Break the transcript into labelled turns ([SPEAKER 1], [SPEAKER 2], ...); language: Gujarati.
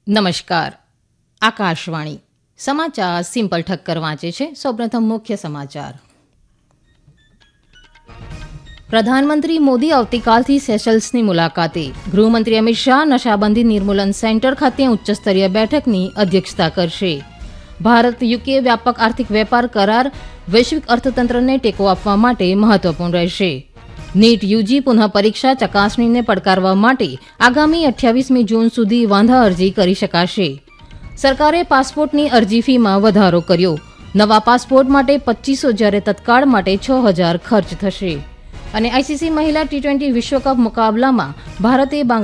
[SPEAKER 1] નમસ્કાર. આકાશવાણી સમાચાર સિમ્પલ ઠક્કર વાંચે છે. સૌપ્રથમ મુખ્ય સમાચાર. પ્રધાનમંત્રી મોદી આવતીકાલથી સેશલ્સની મુલાકાતે. ગૃહમંત્રી અમિત શાહ નશાબંધી નિર્મૂલન સેન્ટર ખાતે ઉચ્ચસ્તરીય બેઠકની અધ્યક્ષતા કરશે. ભારત યુકે વ્યાપક આર્થિક વેપાર કરાર વૈશ્વિક અર્થતંત્રને ટેકો આપવા માટે મહત્વપૂર્ણ રહેશે. નીટ યુજી પુનઃ પરીક્ષા ચકાસણીને પડકારવા માટે આગામી 28મી જૂન સુધી વાંધા અરજી કરી શકાશે. સરકારે પાસપોર્ટની અરજી ફીમાં વધારો કર્યો. નવા પાસપોર્ટ માટે 2500 જ્યારે તત્કાળ માટે 6000 ખર્ચ થશે. અને આઈસીસી મહિલા ટી20 વિશ્વકપ મુકાબલામાં ભારતે